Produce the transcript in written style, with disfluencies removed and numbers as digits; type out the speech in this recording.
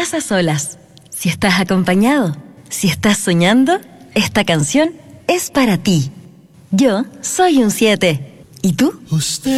estás a solas, si estás acompañado, si estás soñando, esta canción es para ti. Yo soy un 7. ¿Y tú?